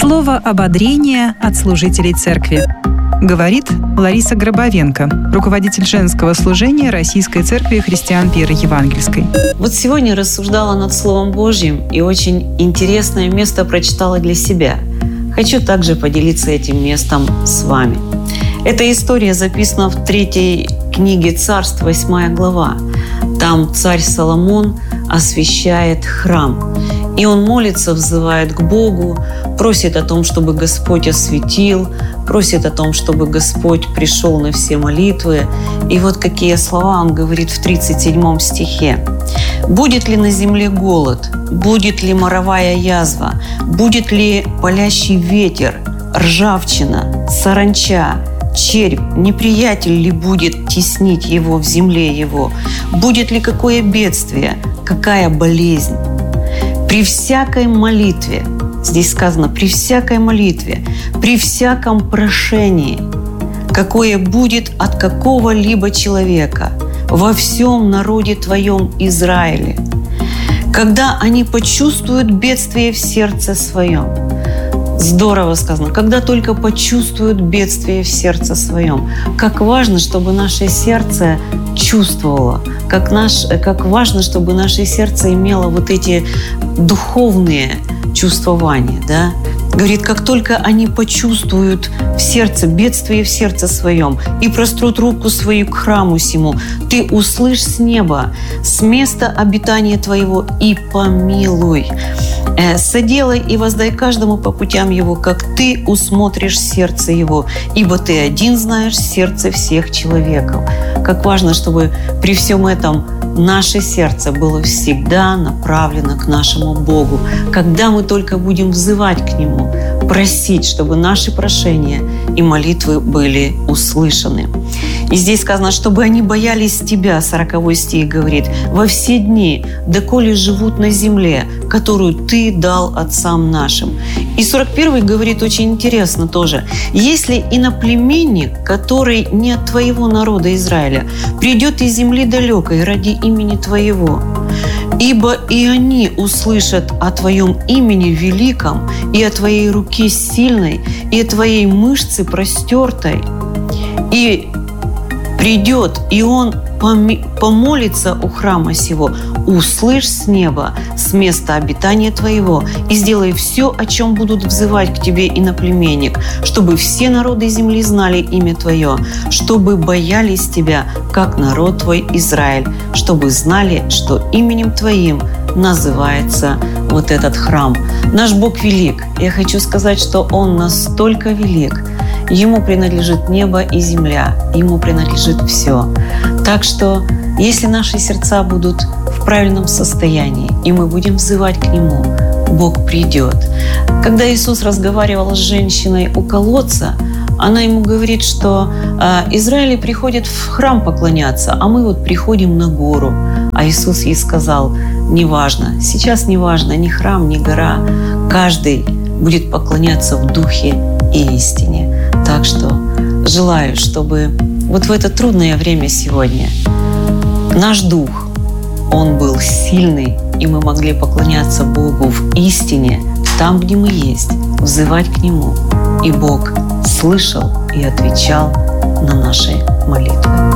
Слово ободрения от служителей церкви. Говорит Лариса Гробовенко, руководитель женского служения Российской церкви христиан веры евангельской. Вот сегодня рассуждала над Словом Божьим и очень интересное место прочитала для себя. Хочу также поделиться этим местом с вами. Эта история записана в 3 книге Царств, 8 глава. Там царь Соломон освящает храм. И он молится, взывает к Богу, просит о том, чтобы Господь осветил, просит о том, чтобы Господь пришел на все молитвы. И вот какие слова он говорит в 37 стихе. «Будет ли на земле голод? Будет ли моровая язва? Будет ли палящий ветер, ржавчина, саранча, червь? Неприятель ли будет теснить его в земле его? Будет ли какое бедствие, какая болезнь? При всякой молитве», здесь сказано, при всякой молитве, при всяком прошении, какое будет от какого-либо человека во всем народе твоем Израиле, когда они почувствуют бедствие в сердце своем. Здорово сказано. Когда только почувствуют бедствие в сердце своем. Как важно, чтобы наше сердце чувствовало. Как важно, чтобы наше сердце имело вот эти духовные чувствования. Да? Говорит, как только они почувствуют в сердце бедствие в сердце своем и прострут руку свою к храму сему, ты услышь с неба, с места обитания твоего и помилуй. Соделай и воздай каждому по путям его, как ты усмотришь сердце его, ибо ты один знаешь сердце всех человеков». Как важно, чтобы при всем этом наше сердце было всегда направлено к нашему Богу. Когда мы только будем взывать к Нему, просить, чтобы наши прошения и молитвы были услышаны. И здесь сказано, чтобы они боялись Тебя, 40 стих говорит, во все дни, доколе живут на земле, которую Ты дал отцам нашим. И 41 говорит очень интересно тоже. Если иноплеменник, который не от Твоего народа Израиля, придет из земли далекой ради имени Твоего, ибо и они услышат о Твоем имени великом, и о Твоей руке сильной, и о Твоей мышце простертой, и придет, и он помолится у храма сего, услышь с неба, с места обитания твоего, и сделай все, о чем будут взывать к тебе иноплеменник, чтобы все народы земли знали имя Твое, чтобы боялись Тебя, как народ Твой Израиль, чтобы знали, что именем Твоим называется вот этот храм. Наш Бог велик. Я хочу сказать, что Он настолько велик. Ему принадлежит небо и земля, Ему принадлежит все. Так что, если наши сердца будут в правильном состоянии, и мы будем взывать к Нему, Бог придет. Когда Иисус разговаривал с женщиной у колодца, она ему говорит, что Израиль приходит в храм поклоняться, а мы вот приходим на гору. А Иисус ей сказал, неважно, сейчас неважно ни храм, ни гора, каждый будет поклоняться в духе и истине. Так что желаю, чтобы вот в это трудное время сегодня наш дух, он был сильный, и мы могли поклоняться Богу в истине, там, где мы есть, взывать к Нему. И Бог слышал и отвечал на наши молитвы.